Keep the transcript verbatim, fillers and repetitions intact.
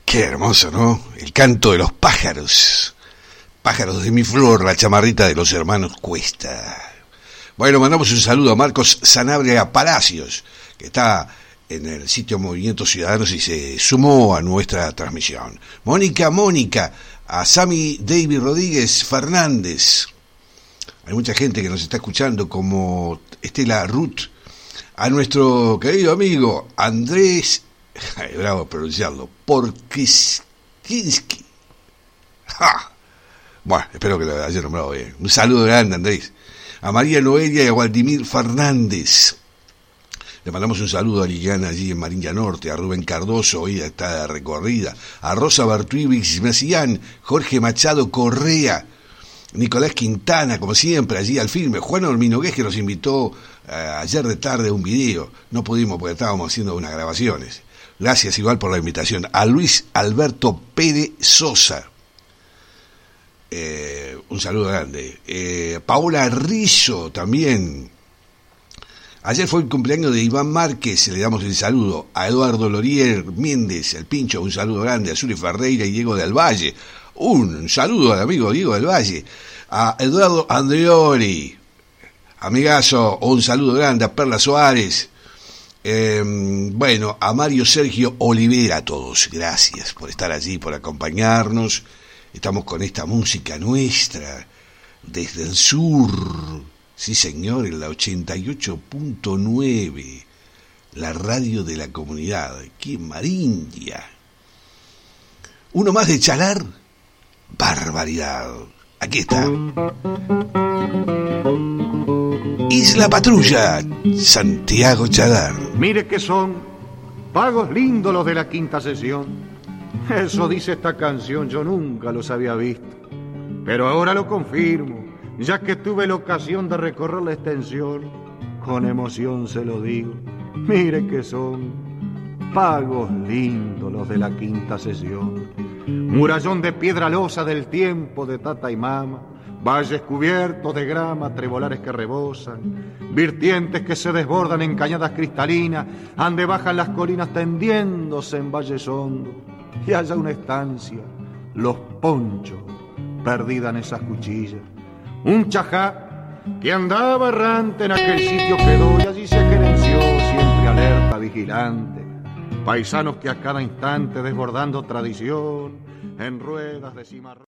Qué hermoso, ¿no? El canto de los pájaros. Pájaros de mi flor, la chamarrita de los hermanos Cuesta. Bueno, mandamos un saludo a Marcos Sanabria Palacios, que está en el sitio Movimientos Ciudadanos y se sumó a nuestra transmisión. Mónica, Mónica, a Sami David Rodríguez Fernández. Hay mucha gente que nos está escuchando, como Estela Ruth. A nuestro querido amigo Andrés, ay, bravo pronunciarlo, Porkinsky. ¡Ja! Bueno, espero que lo haya nombrado bien. Un saludo grande, Andrés. A María Noelia y a Waldimir Fernández. Le mandamos un saludo a Liliana allí en Marinilla Norte, a Rubén Cardoso, hoy está de recorrida, a Rosa Bartuibix Messián, Jorge Machado Correa, Nicolás Quintana, como siempre, allí al filme, Juan Horminogués, que nos invitó uh, ayer de tarde a un video. No pudimos porque estábamos haciendo unas grabaciones. Gracias igual por la invitación. A Luis Alberto Pérez Sosa. Eh, un saludo grande. Eh, Paola Rizzo también. Ayer fue el cumpleaños de Iván Márquez, le damos el saludo. A Eduardo Lorier Méndez, el Pincho, un saludo grande. A Zuli Ferreira y Diego del Valle. Un saludo al amigo Diego del Valle. A Eduardo Andreoli, amigazo, un saludo grande. A Perla Suárez. Eh, bueno, a Mario Sergio Olivera, a todos. Gracias por estar allí, por acompañarnos. Estamos con esta música nuestra, desde el sur, sí señor, en la ochenta y ocho punto nueve, la radio de la comunidad, aquí en Marindia. Uno más de Chalar, barbaridad, aquí está. Isla Patrulla, Santiago Chalar. Mire que son pagos lindos los de la quinta sesión. Eso dice esta canción, yo nunca los había visto, pero ahora lo confirmo, ya que tuve la ocasión de recorrer la extensión. Con emoción se lo digo, mire que son pagos lindos los de la quinta sesión. Murallón de piedra losa del tiempo de tata y mama, valles cubiertos de grama, trebolares que rebosan, vertientes que se desbordan en cañadas cristalinas, ande bajan las colinas tendiéndose en valles hondos. Y allá una estancia, los ponchos, perdida en esas cuchillas. Un chajá que andaba errante en aquel sitio quedó y allí se gerenció, siempre alerta, vigilante. Paisanos que a cada instante desbordando tradición, en ruedas de cimarrón.